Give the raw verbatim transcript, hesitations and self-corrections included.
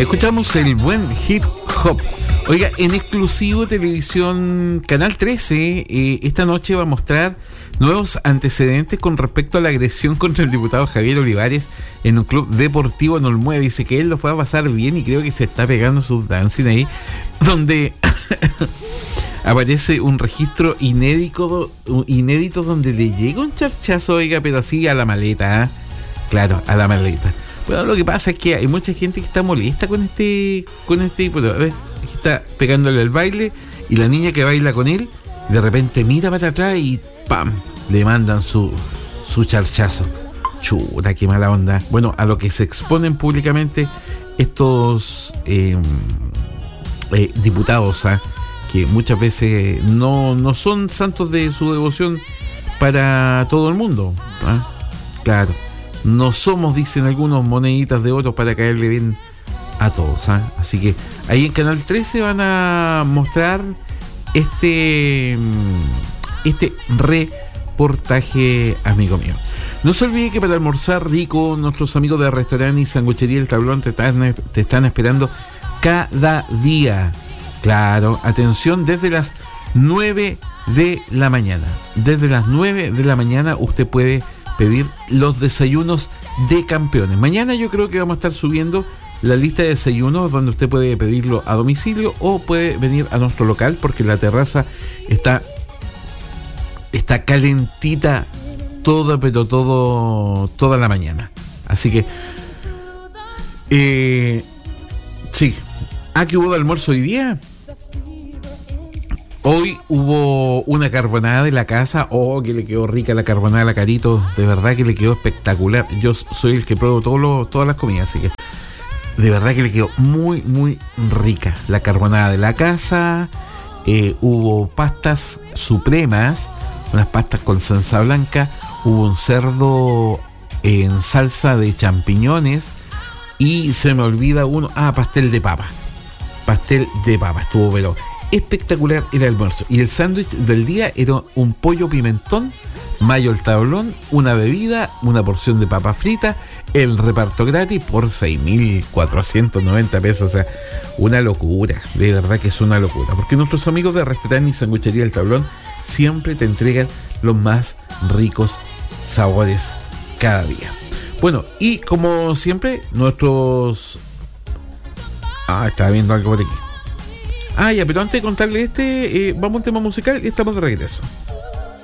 Escuchamos el buen hip hop. Oiga, en exclusivo televisión Canal trece, eh, esta noche va a mostrar nuevos antecedentes con respecto a la agresión contra el diputado Javier Olivares en un club deportivo en Olmué. Dice que él lo fue a pasar bien y creo que se está pegando sus dancing ahí, donde aparece un registro inédito, inédito donde le llega un charchazo, oiga, pero así a la maleta, ¿eh? Claro, a la maleta. Bueno, lo que pasa es que hay mucha gente que está molesta con este con este diputado. A ver, está pegándole el baile y la niña que baila con él de repente mira para atrás y ¡pam! Le mandan su su charchazo. Chuta, qué mala onda. Bueno, a lo que se exponen públicamente estos eh, eh, diputados, ¿eh? Que muchas veces no, no son santos de su devoción para todo el mundo, ¿eh? Claro. No somos, dicen algunos, moneditas de oro para caerle bien a todos, ¿eh? Así que ahí en Canal trece van a mostrar este este reportaje, amigo mío. No se olvide que para almorzar rico, nuestros amigos de restaurante y sanguchería El Tablón te están, te están esperando cada día. Claro, atención, desde las nueve de la mañana. Desde las nueve de la mañana usted puede pedir los desayunos de campeones. Mañana yo creo que vamos a estar subiendo la lista de desayunos donde usted puede pedirlo a domicilio o puede venir a nuestro local porque la terraza está está calentita toda, pero todo toda la mañana. Así que eh, sí. ¿Ah, que hubo de almuerzo hoy día? Hoy hubo una carbonada de la casa. Oh, que le quedó rica la carbonada a la Carito. De verdad que le quedó espectacular. Yo soy el que pruebo todo lo, todas las comidas, así que de verdad que le quedó muy, muy rica la carbonada de la casa. Eh, hubo pastas supremas, unas pastas con salsa blanca. Hubo un cerdo en salsa de champiñones. Y se me olvida uno. Ah, pastel de papa. Pastel de papa. Estuvo pero espectacular el almuerzo. Y el sándwich del día era un pollo pimentón, mayo al tablón, una bebida, una porción de papa frita, el reparto gratis por seis mil cuatrocientos noventa pesos. O sea, una locura. De verdad que es una locura. Porque nuestros amigos de restaurante y sanguchería El Tablón siempre te entregan los más ricos sabores cada día. Bueno, y como siempre, nuestros... Ah, estaba viendo algo por aquí. Ah, ya, pero antes de contarle este, eh, vamos a un tema musical y estamos de regreso.